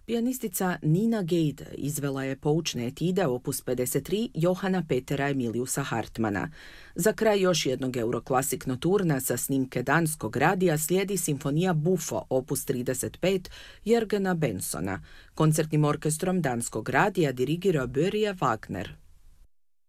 Pijanistica Nina Gade izvela je poučne etide opus 53 Johana Petera Emiliusa Hartmana. Za kraj još jednog euroklasik noturna sa snimke danskog radija slijedi simfonija Bufo opus 35 Jürgena Bensona. Koncertnim orkestrom danskog radija dirigira Börje Wagner.